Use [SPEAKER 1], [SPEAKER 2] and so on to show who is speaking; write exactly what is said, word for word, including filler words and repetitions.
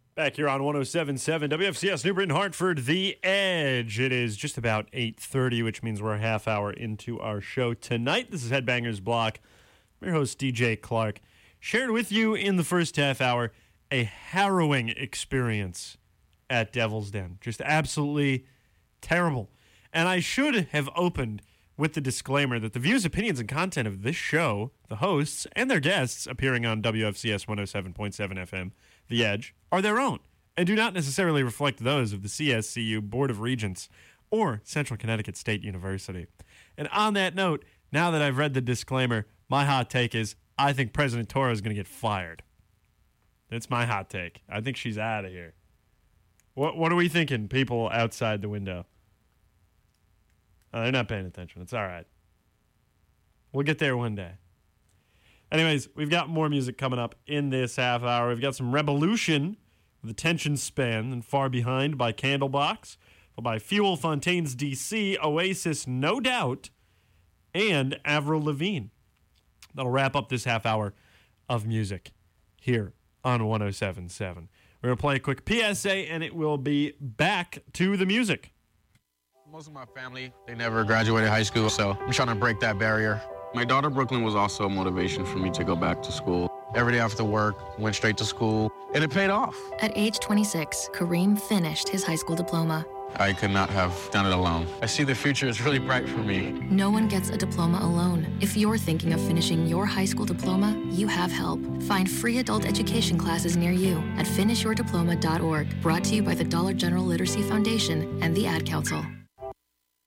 [SPEAKER 1] Back here on one oh seven point seven W F C S New Britain Hartford, The Edge. It is just about eight thirty, which means we're a half hour into our show tonight. This is Headbangers Block. I'm your host, D J Clark. Shared with you in the first half hour a harrowing experience at Devil's Den. Just absolutely terrible. And I should have opened with the disclaimer that the views, opinions, and content of this show, the hosts, and their guests appearing on W F C S one oh seven point seven F M, The Edge, are their own and do not necessarily reflect those of the C S C U Board of Regents or Central Connecticut State University. And on that note, now that I've read the disclaimer, my hot take is I think President Toro is going to get fired. That's my hot take. I think she's out of here. What What are we thinking, people outside the window? Oh, they're not paying attention. It's all right. We'll get there one day. Anyways, we've got more music coming up in this half hour. We've got some Revolution, The Tension Span, and Far Behind by Candlebox, followed by Fuel, Fontaines D C, Oasis, No Doubt, and Avril Lavigne. That'll wrap up this half hour of music here on one oh seven point seven. We're going to play a quick P S A, and it will be back to the music.
[SPEAKER 2] Most of my family, they never graduated high school, so I'm trying to break that barrier. My daughter, Brooklyn, was also a motivation for me to go back to school. Every day after work, went straight to school, and it paid off.
[SPEAKER 3] At age twenty-six, Kareem finished his high school diploma.
[SPEAKER 2] I could not have done it alone. I see the future is really bright for me.
[SPEAKER 3] No one gets a diploma alone. If you're thinking of finishing your high school diploma, you have help. Find free adult education classes near you at finish your diploma dot org. Brought to you by the Dollar General Literacy Foundation and the Ad Council.